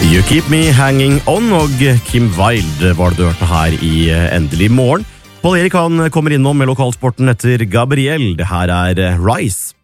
You Keep Me Hanging On og Kim Wilde var det du hørte her i Endelig morgen. Pål Erik han kommer innom med lokalsporten etter Gabriel. Det her er Rise.